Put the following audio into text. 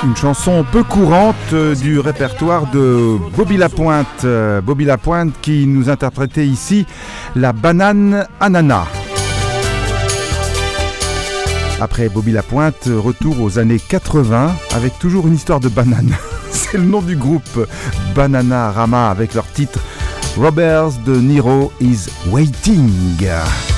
Une chanson peu courante du répertoire de Bobby Lapointe. Bobby Lapointe qui nous interprétait ici la banane ananas. Après Bobby Lapointe, retour aux années 80 avec toujours une histoire de banane. C'est le nom du groupe Bananarama avec leur titre Roberts de Niro is Waiting.